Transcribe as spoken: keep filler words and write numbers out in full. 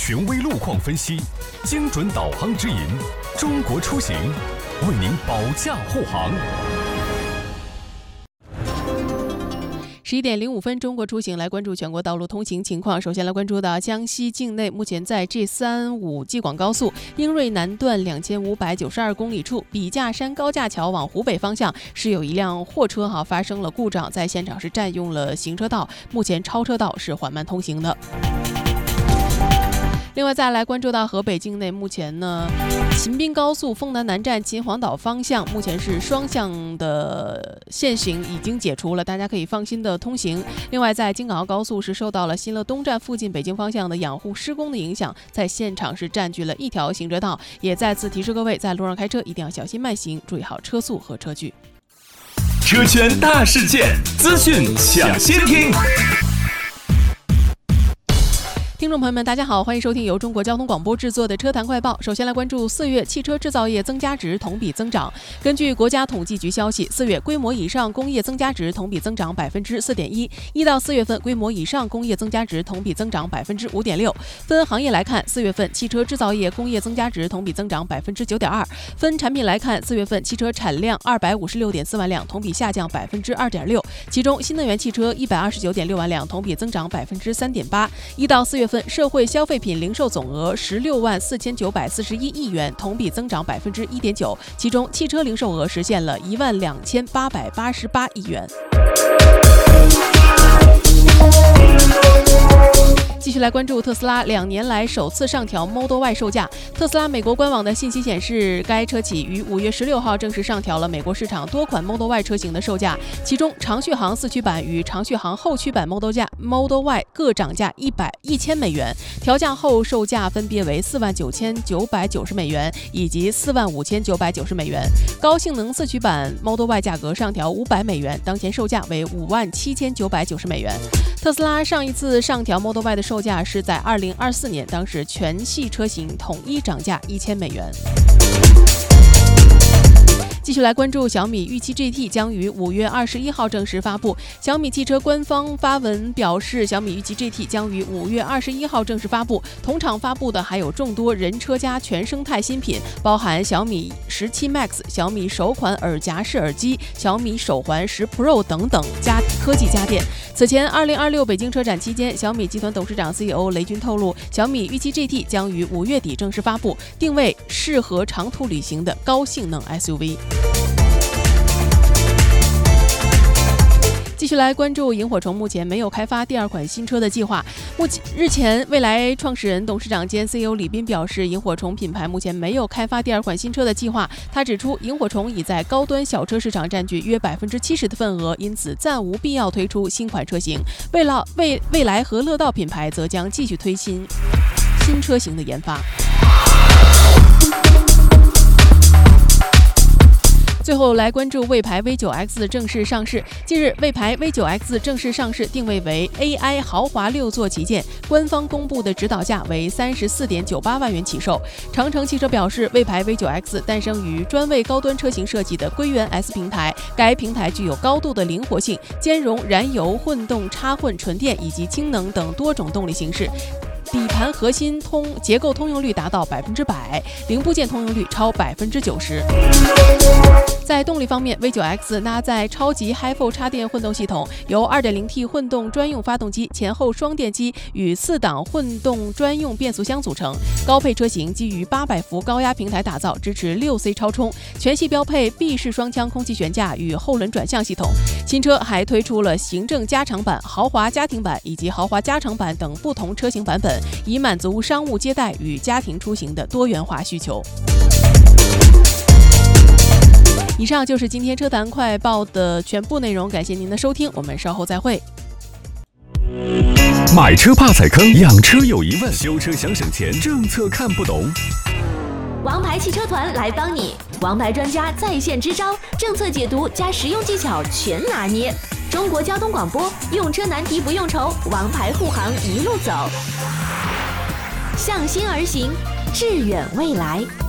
权威路况分析，精准导航指引，中国出行为您保驾护航。 十一点零五分，中国出行来关注全国道路通行情况。首先来关注到江西境内，目前在 G 三五 济广高速英瑞南段两千五百九十二公里处，笔架山高架桥往湖北方向是有一辆货车哈发生了故障，在现场是占用了行车道，目前超车道是缓慢通行的。另外再来关注到河北境内，目前呢，秦滨高速丰南南站秦皇岛方向目前是双向的限行已经解除了，大家可以放心的通行。另外在京港澳高速是受到了新乐东站附近北京方向的养护施工的影响，在现场是占据了一条行车道，也再次提示各位在路上开车一定要小心慢行，注意好车速和车距。 车圈大事件，资讯抢先听。 听众朋友们，大家好，欢迎收听由中国交通广播制作的车坛快报。首先来关注四月汽车制造业增加值同比增长。根据国家统计局消息，四月规模以上工业增加值同比增长百分之四点一，一到四月份规模以上工业增加值同比增长百分之五点六。分行业来看，四月份汽车制造业工业增加值同比增长百分之九点二。分产品来看，四月份汽车产量二百五十六点四万辆，同比下降百分之二点六。其中，新能源汽车一百二十九点六万辆，同比增长百分之三点八。一到四月份社会消费品零售总额十六万四千九百四十一亿元，同比增长百分之一点九，其中汽车零售额实现了一万两千八百八十八亿元。继续来关注特斯拉两年来首次上调 Model Y 售价。特斯拉美国官网的信息显示，该车企于五月十六号正式上调了美国市场多款 Model Y 车型的售价，其中长续航四驱版与长续航后驱版 Model 价 Model Y 各涨价一百一千美元，调价后售价分别为四万九千九百九十美元以及四万五千九百九十美元。高性能四驱版 Model Y 价格上调五百美元，当前售价为五万七千九百九十美元。特斯拉上一次上调 Model Y 的售价是在二零二四年，当时全系车型统一涨价一千美元。继续来关注小米玉七 G T 将于五月二十一号正式发布。小米汽车官方发文表示，小米玉七 G T 将于五月二十一号正式发布。同场发布的还有众多人车家全生态新品，包含小米十七 Max、小米首款耳夹式耳机、小米手环十 Pro 等等家科技家电。此前，二零二六北京车展期间，小米集团董事长 C E O 雷军透露，小米玉七 G T 将于五月底正式发布，定位适合长途旅行的高性能 S U V。继续来关注萤火虫目前没有开发第二款新车的计划。目前日前，蔚来创始人、董事长兼 C E O 李斌表示，萤火虫品牌目前没有开发第二款新车的计划。他指出，萤火虫已在高端小车市场占据约百分之七十的份额，因此暂无必要推出新款车型。未来未未来和乐道品牌则将继续推新新车型的研发。最后来关注魏牌 V 九 X 的正式上市。近日，魏牌 V 九 X 正式上市，定位为 A I 豪华六座旗舰，官方公布的指导价为三十四点九八万元起售。长城汽车表示，魏牌 V 九 X 诞生于专为高端车型设计的硅源 S 平台，该平台具有高度的灵活性，兼容燃油、混动、插混、纯电以及氢能等多种动力形式。底盘核心通结构通用率达到百分之百，零部件通用率超百分之九十。在动力方面 ，V 九 X 搭载超级 Hi-Four 插电混动系统，由 二点零 T 混动专用发动机、前后双电机与四档混动专用变速箱组成。高配车型基于八百伏高压平台打造，支持 六 C 超充。全系标配 B 式双腔空气悬架与后轮转向系统。新车还推出了行政加长版、豪华家庭版以及豪华加长版等不同车型版本，以满足商务接待与家庭出行的多元化需求。以上就是今天车坛快报的全部内容，感谢您的收听，我们稍后再会。 买车怕踩坑，养车有疑问，修车想省钱，政策看不懂。 王牌汽车团来帮你，王牌专家在线支招，政策解读加实用技巧全拿捏。中国交通广播，用车难题不用愁，王牌护航一路走，向心而行，致远未来。